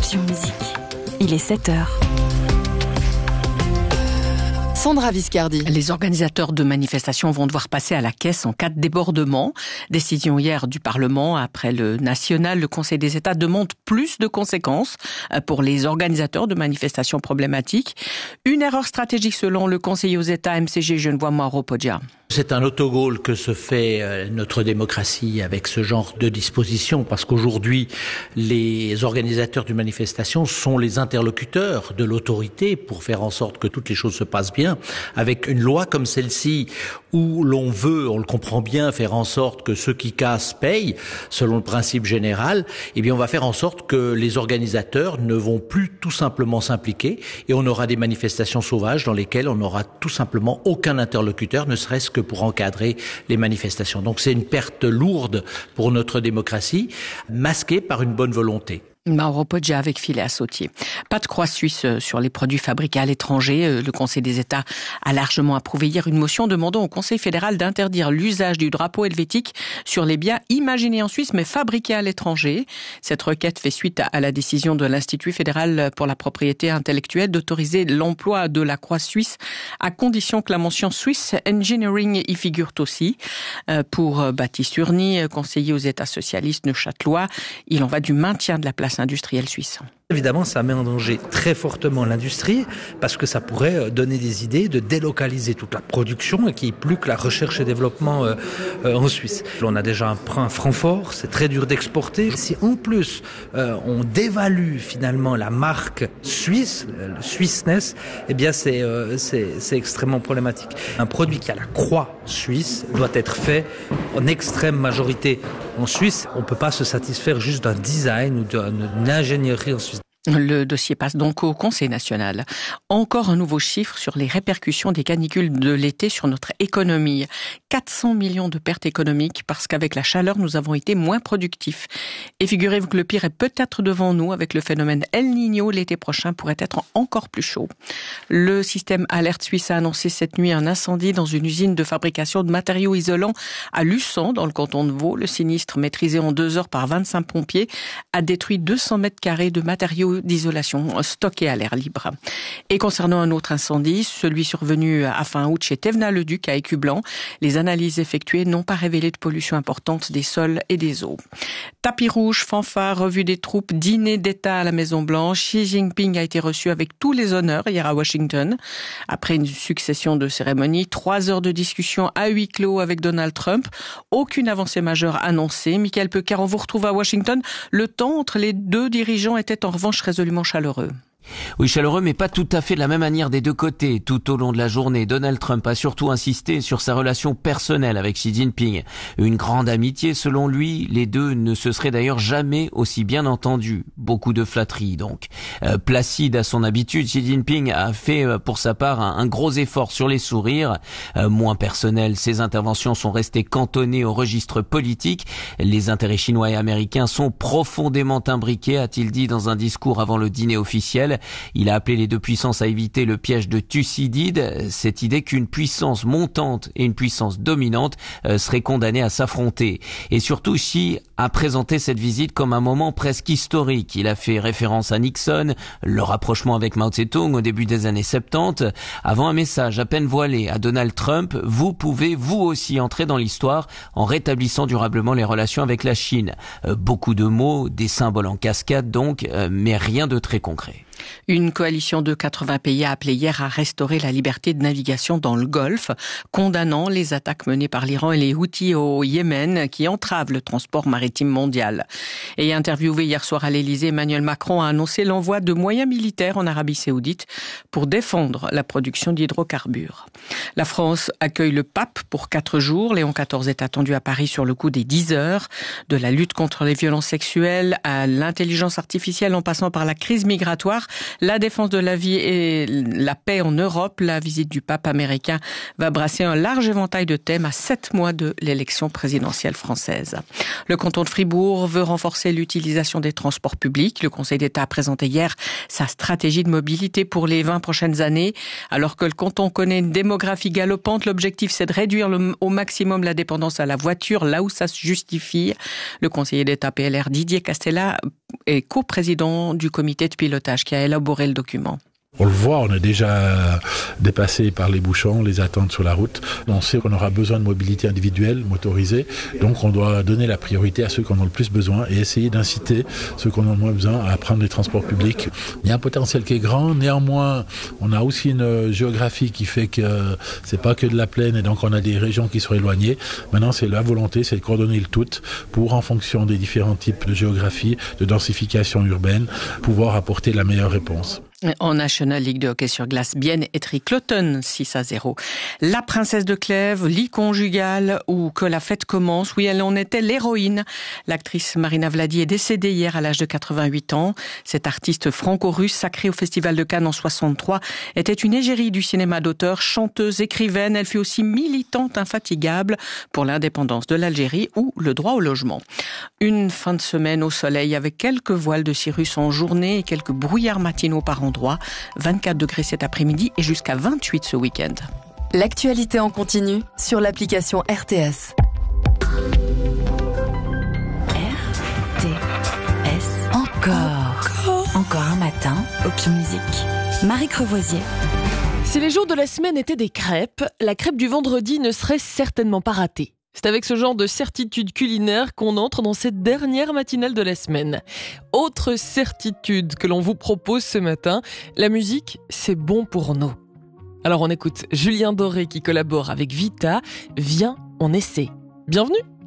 Connexion Musique. Il est 7h. Sandra Viscardi. Les organisateurs de manifestations vont devoir passer à la caisse en cas de débordement. Décision hier du Parlement. Après le national, le Conseil des États demande plus de conséquences pour les organisateurs de manifestations problématiques. Une erreur stratégique selon le conseiller aux États MCG Genevois Mauro-Poggia. C'est un autogol que se fait notre démocratie avec ce genre de dispositions, parce qu'aujourd'hui, les organisateurs d'une manifestation sont les interlocuteurs de l'autorité pour faire en sorte que toutes les choses se passent bien. Avec une loi comme celle-ci, où l'on veut, on le comprend bien, faire en sorte que ceux qui cassent payent, selon le principe général, eh bien on va faire en sorte que les organisateurs ne vont plus tout simplement s'impliquer, et on aura des manifestations sauvages dans lesquelles on n'aura tout simplement aucun interlocuteur, ne serait-ce que pour encadrer les manifestations. Donc c'est une perte lourde pour notre démocratie, masquée par une bonne volonté. Mauro-Poggia avec Philéa Sautier. Pas de croix suisse sur les produits fabriqués à l'étranger. Le Conseil des États a largement approuvé hier une motion demandant au Conseil fédéral d'interdire l'usage du drapeau helvétique sur les biens imaginés en Suisse mais fabriqués à l'étranger. Cette requête fait suite à la décision de l'Institut fédéral pour la propriété intellectuelle d'autoriser l'emploi de la croix suisse à condition que la mention Swiss Engineering y figure aussi. Pour Baptiste Urny, conseiller aux États socialistes neuchâtelois, il en va du maintien de la place industrielle suisse. Évidemment, ça met en danger très fortement l'industrie parce que ça pourrait donner des idées de délocaliser toute la production et qu'il n'y ait plus que la recherche et développement en Suisse. On a déjà un franc fort, c'est très dur d'exporter. Si en plus on dévalue finalement la marque suisse, le Swissness, eh bien c'est extrêmement problématique. Un produit qui a la croix suisse doit être fait en extrême majorité en Suisse. On ne peut pas se satisfaire juste d'un design ou d'une ingénierie en Suisse. Le dossier passe donc au Conseil national. Encore un nouveau chiffre sur les répercussions des canicules de l'été sur notre économie. 400 millions de pertes économiques parce qu'avec la chaleur, nous avons été moins productifs. Et figurez-vous que le pire est peut-être devant nous avec le phénomène El Niño. L'été prochain pourrait être encore plus chaud. Le système Alerte Suisse a annoncé cette nuit un incendie dans une usine de fabrication de matériaux isolants à Luçon, dans le canton de Vaud. Le sinistre, maîtrisé en 2 heures par 25 pompiers, a détruit 200 mètres carrés de matériaux d'isolation stockés à l'air libre. Et concernant un autre incendie, celui survenu à fin août chez Thévenin-le-Duc à Écublanc, les analyses effectuées n'ont pas révélé de pollution importante des sols et des eaux. Tapis rouge, fanfare, revue des troupes, dîner d'État à la Maison-Blanche. Xi Jinping a été reçu avec tous les honneurs hier à Washington. Après une succession de cérémonies, 3 heures de discussion à huis clos avec Donald Trump. Aucune avancée majeure annoncée. Michael Pecker, on vous retrouve à Washington. Le temps entre les deux dirigeants était en revanche résolument chaleureux. Oui, chaleureux, mais pas tout à fait de la même manière des deux côtés. Tout au long de la journée, Donald Trump a surtout insisté sur sa relation personnelle avec Xi Jinping. Une grande amitié, selon lui. Les deux ne se seraient d'ailleurs jamais aussi bien entendus. Beaucoup de flatterie, donc. Placide à son habitude, Xi Jinping a fait, pour sa part, un gros effort sur les sourires. Moins personnel, ses interventions sont restées cantonnées au registre politique. Les intérêts chinois et américains sont profondément imbriqués, a-t-il dit dans un discours avant le dîner officiel. Il a appelé les deux puissances à éviter le piège de Thucydide, cette idée qu'une puissance montante et une puissance dominante seraient condamnées à s'affronter. Et surtout, Xi a présenté cette visite comme un moment presque historique. Il a fait référence à Nixon, le rapprochement avec Mao Tse-tung au début des années 70, avant un message à peine voilé à Donald Trump: vous pouvez vous aussi entrer dans l'histoire en rétablissant durablement les relations avec la Chine. Beaucoup de mots, des symboles en cascade donc, mais rien de très concret. Une coalition de 80 pays a appelé hier à restaurer la liberté de navigation dans le Golfe, condamnant les attaques menées par l'Iran et les Houthis au Yémen qui entravent le transport maritime mondial. Et interviewé hier soir à l'Élysée, Emmanuel Macron a annoncé l'envoi de moyens militaires en Arabie Saoudite pour défendre la production d'hydrocarbures. La France accueille le pape pour 4 jours. Léon XIV est attendu à Paris sur le coup des 10 heures. De la lutte contre les violences sexuelles à l'intelligence artificielle en passant par la crise migratoire, la défense de la vie et la paix en Europe. La visite du pape américain va brasser un large éventail de thèmes à 7 mois de l'élection présidentielle française. Le canton de Fribourg veut renforcer l'utilisation des transports publics. Le Conseil d'État a présenté hier sa stratégie de mobilité pour les 20 prochaines années. Alors que le canton connaît une démographie galopante, l'objectif c'est de réduire au maximum la dépendance à la voiture là où ça se justifie. Le conseiller d'État PLR Didier Castella est coprésident du comité de pilotage qui a élaboré le document. On le voit, on est déjà dépassé par les bouchons, les attentes sur la route. On sait qu'on aura besoin de mobilité individuelle, motorisée. Donc on doit donner la priorité à ceux qui en ont le plus besoin et essayer d'inciter ceux qui en ont le moins besoin à prendre les transports publics. Il y a un potentiel qui est grand. Néanmoins, on a aussi une géographie qui fait que c'est pas que de la plaine et donc on a des régions qui sont éloignées. Maintenant, c'est la volonté, c'est de coordonner le tout pour, en fonction des différents types de géographie, de densification urbaine, pouvoir apporter la meilleure réponse. En National League de hockey sur glace, Bienne et Tricloton 6-0. La princesse de Clèves, lit conjugal ou que la fête commence. Oui, elle en était l'héroïne. L'actrice Marina Vladi est décédée hier à l'âge de 88 ans. Cette artiste franco-russe sacrée au Festival de Cannes en 63 était une égérie du cinéma d'auteur, chanteuse, écrivaine. Elle fut aussi militante infatigable pour l'indépendance de l'Algérie ou le droit au logement. Une fin de semaine au soleil avec quelques voiles de cirrus en journée et quelques brouillards matinaux par endroit. 24 degrés cet après-midi et jusqu'à 28 ce week-end. L'actualité en continu sur l'application RTS. RTS. Encore un matin, Aucune musique. Marie Crevoisier. Si les jours de la semaine étaient des crêpes, la crêpe du vendredi ne serait certainement pas ratée. C'est avec ce genre de certitude culinaire qu'on entre dans cette dernière matinale de la semaine. Autre certitude que l'on vous propose ce matin, la musique, c'est bon pour nous. Alors on écoute Julien Doré qui collabore avec Vita. Viens, on essaie. Bienvenue!